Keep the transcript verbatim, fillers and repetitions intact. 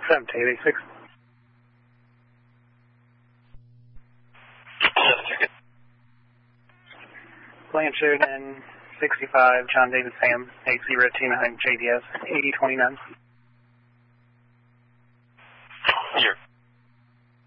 seven to eight eight six. Blanchard and sixty-five, John David Sam, eight zero two nine, J D S, eighty twenty-nine.